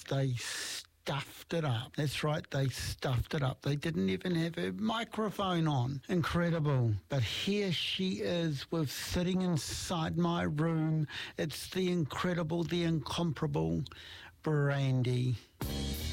they stuffed it up. That's right, they stuffed it up. They didn't even have a microphone on. Incredible. But here she is sitting inside my room. It's the incredible, the incomparable Brandy.